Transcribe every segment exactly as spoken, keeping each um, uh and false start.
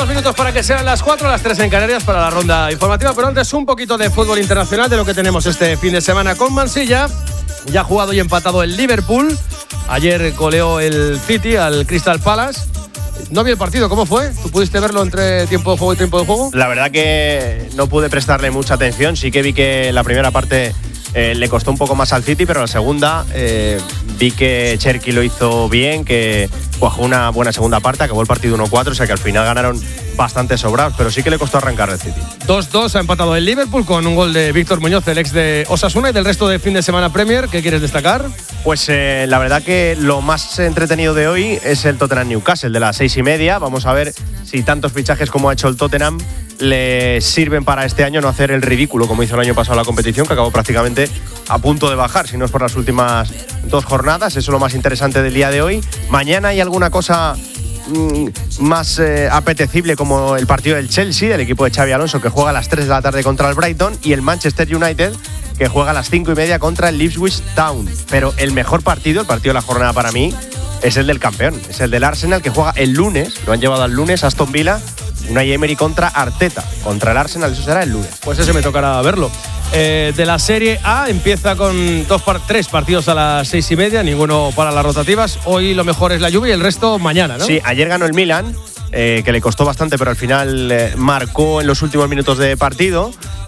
dos minutos para que sean las cuatro, las tres en Canarias para la ronda informativa. Pero antes un poquito de fútbol internacional de lo que tenemos este fin de semana con Mansilla. Ya ha jugado y empatado el Liverpool. Ayer goleó el City al Crystal Palace. No vi el partido, ¿cómo fue? ¿Tú pudiste verlo entre tiempo de juego y tiempo de juego? La verdad que no pude prestarle mucha atención. Sí que vi que la primera parte eh, le costó un poco más al City, pero la segunda eh, vi que Cherki lo hizo bien, que cuajó una buena segunda parte, acabó el partido uno cuatro, o sea que al final ganaron bastante sobrados, pero sí que le costó arrancar el City. dos dos ha empatado el Liverpool con un gol de Víctor Muñoz, el ex de Osasuna. Y del resto de fin de semana Premier, ¿qué quieres destacar? Pues eh, la verdad que lo más entretenido de hoy es el Tottenham Newcastle de las seis y media. Vamos a ver si tantos fichajes como ha hecho el Tottenham le sirven para este año no hacer el ridículo como hizo el año pasado la competición, que acabó prácticamente a punto de bajar, si no es por las últimas dos jornadas. Eso es lo más interesante del día de hoy. Mañana hay alguna cosa mmm, más eh, apetecible, como el partido del Chelsea, el equipo de Xabi Alonso, que juega a las tres de la tarde contra el Brighton, y el Manchester United, que juega a las cinco y media contra el Ipswich Town. Pero el mejor partido, el partido de la jornada para mí, es el del campeón, es el del Arsenal, que juega el lunes, lo han llevado al lunes, Aston Villa, Unai Emery contra Arteta, contra el Arsenal, eso será el lunes. Pues ese me tocará verlo. Eh, de la Serie A empieza con dos par tres partidos a las seis y media, ninguno para las rotativas. Hoy lo mejor es la Juve y el resto mañana, ¿no? Sí, ayer ganó el Milan, eh, que le costó bastante, pero al final eh, marcó en los últimos minutos de partido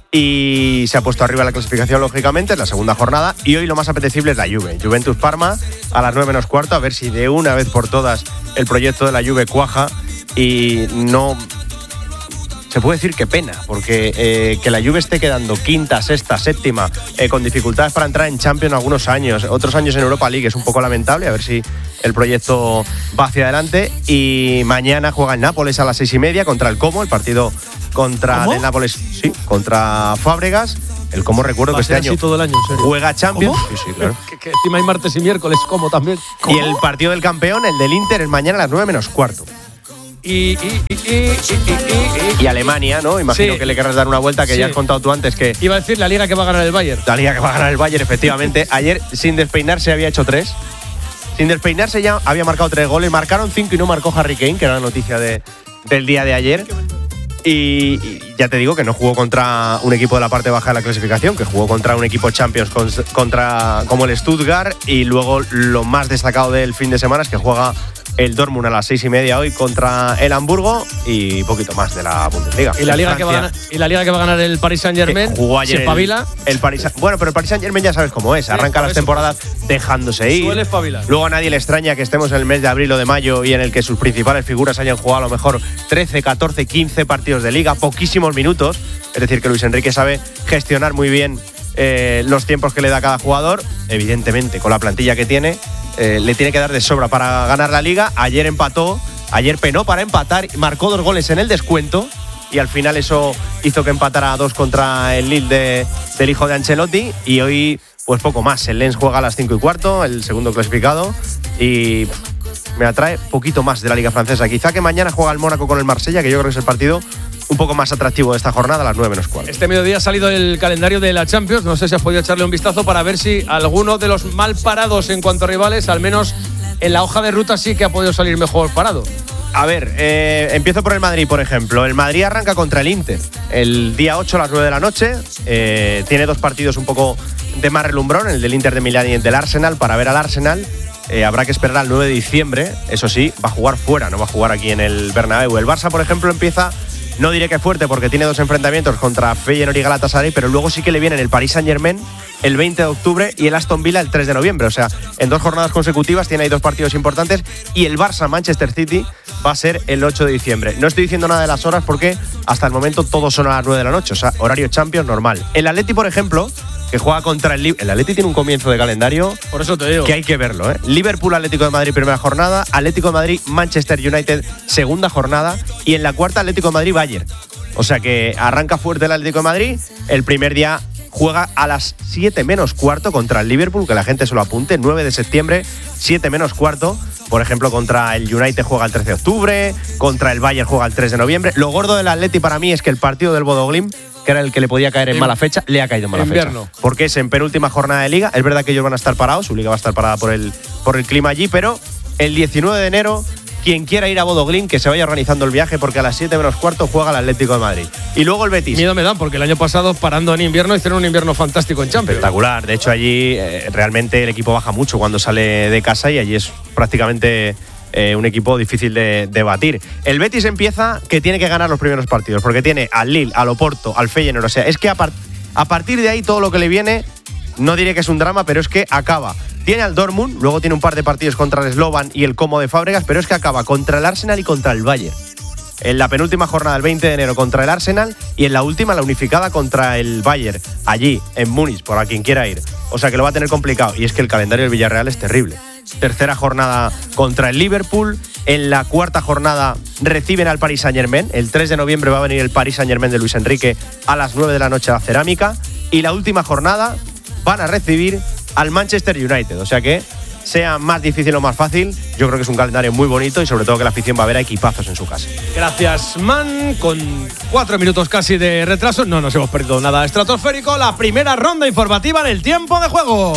y se ha puesto arriba en la clasificación, lógicamente, es la segunda jornada. Y hoy lo más apetecible es la Juve. Juventus Parma a las nueve menos cuarto, a ver si de una vez por todas el proyecto de la Juve cuaja y no... Se puede decir que pena, porque eh, que la Juve esté quedando quinta, sexta, séptima, eh, con dificultades para entrar en Champions algunos años, otros años en Europa League, es un poco lamentable, a ver si el proyecto va hacia adelante. Y mañana juega el Nápoles a las seis y media contra el Como, el partido contra el Nápoles, sí, contra Fábregas. El Como, recuerdo que este año, todo el año, en serio, juega Champions. Sí, sí, claro. Que, que encima hay martes y miércoles, Como también. ¿Cómo? Y el partido del campeón, el del Inter, es mañana a las nueve menos cuarto. Y, y, y, y, y, y, y Alemania, ¿no? Imagino sí. que le querrás dar una vuelta, que sí. ya has contado tú antes que... Iba a decir la liga que va a ganar el Bayern. La liga que va a ganar el Bayern, efectivamente. Ayer, sin despeinarse, había hecho tres. Sin despeinarse ya había marcado tres goles. Marcaron cinco y no marcó Harry Kane, que era la noticia de, del día de ayer. Y, y ya te digo que no jugó contra un equipo de la parte baja de la clasificación, que jugó contra un equipo Champions con, contra, como el Stuttgart. Y luego lo más destacado del fin de semana es que juega el Dortmund a las seis y media hoy contra el Hamburgo y poquito más de la Bundesliga. Y la liga, que va, a ganar, y la liga que va a ganar el Paris Saint-Germain, jugó ayer se espabila. El, el Paris, bueno, pero el Paris Saint-Germain ya sabes cómo es, arranca las temporadas dejándose ir. Suele espabilar. Luego a nadie le extraña que estemos en el mes de abril o de mayo y en el que sus principales figuras hayan jugado a lo mejor trece, catorce, quince partidos de liga, poquísimos minutos. Es decir, que Luis Enrique sabe gestionar muy bien eh, los tiempos que le da a cada jugador. Evidentemente, con la plantilla que tiene, Eh, le tiene que dar de sobra para ganar la liga. Ayer empató, ayer penó para empatar, marcó dos goles en el descuento y al final eso hizo que empatara a dos contra el Lille de, del hijo de Ancelotti. Y hoy pues poco más, el Lens juega a las cinco y cuarto, el segundo clasificado, y pff, me atrae poquito más de la liga francesa. Quizá que mañana juega el Mónaco con el Marsella, que yo creo que es el partido un poco más atractivo de esta jornada, a las nueve menos cuarto. Este mediodía ha salido el calendario de la Champions. No sé si has podido echarle un vistazo para ver si alguno de los mal parados en cuanto a rivales, al menos en la hoja de ruta, sí que ha podido salir mejor parado. A ver, eh, empiezo por el Madrid, por ejemplo. El Madrid arranca contra el Inter el día ocho a las nueve de la noche. Eh, tiene dos partidos un poco de más relumbrón, el del Inter de Milán y el del Arsenal. Para ver al Arsenal eh, habrá que esperar al nueve de diciembre. Eso sí, va a jugar fuera, no va a jugar aquí en el Bernabéu. El Barça, por ejemplo, empieza... No diré que fuerte porque tiene dos enfrentamientos contra Feyenoord y Galatasaray, pero luego sí que le vienen el Paris Saint-Germain el veinte de octubre y el Aston Villa el tres de noviembre. O sea, en dos jornadas consecutivas tiene ahí dos partidos importantes, y el Barça-Manchester City va a ser el ocho de diciembre. No estoy diciendo nada de las horas porque hasta el momento todos son a las nueve de la noche, o sea, horario Champions normal. El Atleti, por ejemplo, que juega contra el Liverpool. El Atleti tiene un comienzo de calendario, por eso te digo, que hay que verlo, ¿eh? Liverpool, Atlético de Madrid, primera jornada. Atlético de Madrid, Manchester United, segunda jornada. Y en la cuarta, Atlético de Madrid, Bayern. O sea que arranca fuerte el Atlético de Madrid. El primer día juega a las siete menos cuarto contra el Liverpool, que la gente se lo apunte, nueve de septiembre, siete menos cuarto. Por ejemplo, contra el United juega el trece de octubre, contra el Bayern juega el tres de noviembre. Lo gordo del Atleti para mí es que el partido del Bodo Glimt, que era el que le podía caer en mala fecha, le ha caído en mala invierno. fecha. Porque es en penúltima jornada de liga. Es verdad que ellos van a estar parados, su liga va a estar parada por el, por el clima allí, pero el diecinueve de enero quien quiera ir a Bodoglín, que se vaya organizando el viaje, porque a las siete menos cuarto juega el Atlético de Madrid. Y luego el Betis. Miedo me dan, porque el año pasado, parando en invierno, hicieron un invierno fantástico en Champions. Espectacular. De hecho, allí eh, realmente el equipo baja mucho cuando sale de casa y allí es prácticamente eh, un equipo difícil de, de batir. El Betis empieza que tiene que ganar los primeros partidos, porque tiene al Lille, al Oporto, al Feyenoord. O sea, es que a, par- a partir de ahí todo lo que le viene, no diré que es un drama, pero es que acaba. Tiene al Dortmund, luego tiene un par de partidos contra el Slovan y el Como de Fábregas, pero es que acaba contra el Arsenal y contra el Bayern. En la penúltima jornada, el veinte de enero, contra el Arsenal, y en la última, la unificada contra el Bayern, allí, en Múnich, por a quien quiera ir. O sea que lo va a tener complicado. Y es que el calendario del Villarreal es terrible. Tercera jornada contra el Liverpool. En la cuarta jornada reciben al Paris Saint-Germain. El tres de noviembre va a venir el Paris Saint-Germain de Luis Enrique a las nueve de la noche a la Cerámica. Y la última jornada van a recibir al Manchester United. O sea que, sea más difícil o más fácil, yo creo que es un calendario muy bonito y sobre todo que la afición va a ver a equipazos en su casa. Gracias, Man. Con cuatro minutos casi de retraso, no nos hemos perdido nada estratosférico. La primera ronda informativa del tiempo de juego.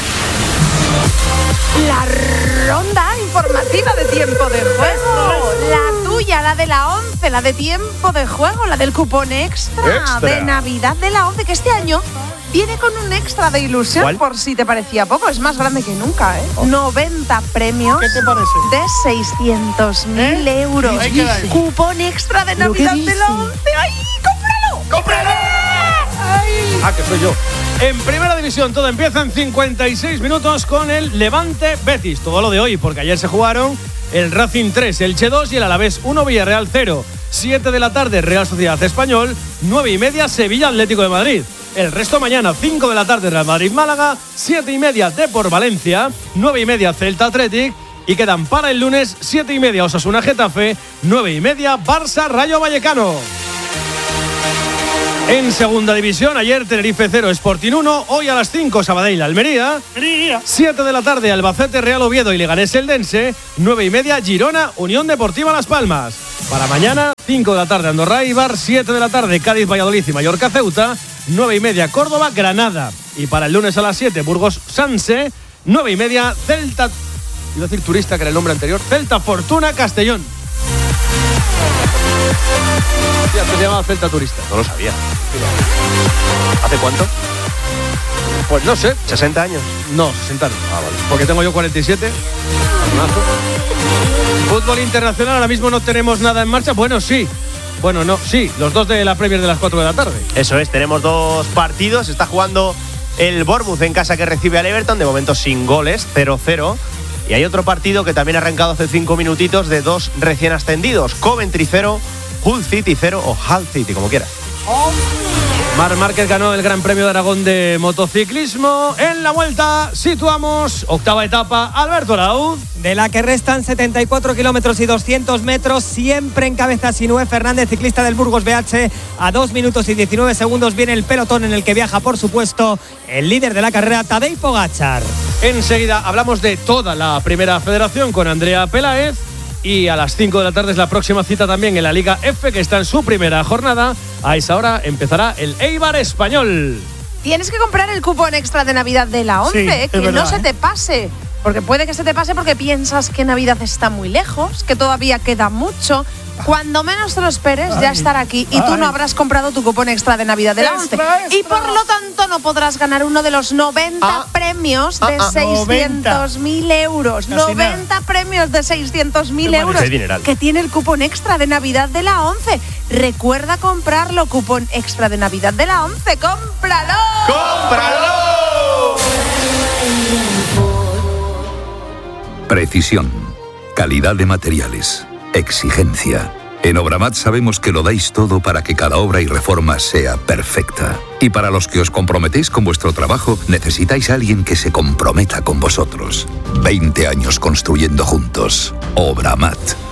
La ronda informativa de tiempo de juego. La tuya, la de la once, la de tiempo de juego, la del cupón extra, Extra. de Navidad de la once, que este año viene con un extra de ilusión. ¿Cuál? Por si te parecía poco, es más grande que nunca, ¿eh? Oh. noventa premios. ¿Qué te parece? De seiscientos mil ¿Eh? euros. Ahí queda ahí. Cupón extra de ¿Pero qué Navidad de la dice? once. ¡Ay, cómpralo! ¡Cómpralo! ¡Ay! Ah, que soy yo. En primera división todo empieza en cincuenta y seis minutos con el Levante Betis. Todo lo de hoy, porque ayer se jugaron el Racing tres, el Elche dos y el Alavés uno, Villarreal cero. siete de la tarde, Real Sociedad Español. nueve y media, Sevilla Atlético de Madrid. El resto mañana, cinco de la tarde, Real Madrid Málaga. siete y media, Depor Valencia. nueve y media, Celta Athletic. Y quedan para el lunes, siete y media, Osasuna Getafe. nueve y media, Barça Rayo Vallecano. En segunda división, ayer Tenerife cero, Sporting uno, hoy a las cinco Sabadell Almería, siete de la tarde Albacete Real Oviedo y Leganés Eldense, nueve y media Girona Unión Deportiva Las Palmas. Para mañana, cinco de la tarde Andorra Eibar, siete de la tarde Cádiz Valladolid y Mallorca Ceuta, nueve y media Córdoba Granada. Y para el lunes a las siete Burgos Sanse, nueve y media Celta, iba a decir Turista que era el nombre anterior, Celta Fortuna Castellón. Ya se llamaba Celta Turista. No lo sabía. ¿Hace cuánto? Pues no sé. ¿sesenta años? No, sesenta no. Ah, vale. Porque tengo yo cuarenta y siete. Fútbol internacional, ahora mismo no tenemos nada en marcha. Bueno, sí. Bueno, no, sí. Los dos de la Premier de las cuatro de la tarde. Eso es, tenemos dos partidos. Está jugando el Bournemouth en casa que recibe al Everton, de momento sin goles, cero cero. Y hay otro partido que también ha arrancado hace cinco minutitos de dos recién ascendidos. Coventry cero, Hull City cero o Hull City, como quieras. Marc Márquez ganó el Gran Premio de Aragón de motociclismo. En la vuelta situamos octava etapa, Alberto Arauz. De la que restan setenta y cuatro kilómetros y doscientos metros, siempre en cabeza Sinué Fernández, ciclista del Burgos B H. A dos minutos y diecinueve segundos viene el pelotón en el que viaja, por supuesto, el líder de la carrera, Tadej Pogačar. Enseguida hablamos de toda la primera federación con Andrea Peláez. Y a las cinco de la tarde es la próxima cita también en la Liga F, que está en su primera jornada. A esa hora empezará el Eibar Español. Tienes que comprar el cupón extra de Navidad de la once, Sí, eh, es que verdad, no se ¿eh? te pase. Porque puede que se te pase porque piensas que Navidad está muy lejos, que todavía queda mucho. Cuando menos te lo esperes, ya estará aquí. Y tú no habrás comprado tu cupón extra de Navidad de la once. Y por lo tanto no podrás ganar uno de los noventa Ah. premios de Ah, ah. seiscientos mil euros. Casi noventa premios de seiscientos mil Qué euros dineral. que tiene el cupón extra de Navidad de la once. Recuerda comprarlo, cupón extra de Navidad de la once. ¡Cómpralo! ¡Cómpralo! Precisión, calidad de materiales, exigencia. En Obramat sabemos que lo dais todo para que cada obra y reforma sea perfecta. Y para los que os comprometéis con vuestro trabajo, necesitáis a alguien que se comprometa con vosotros. veinte años construyendo juntos. Obramat.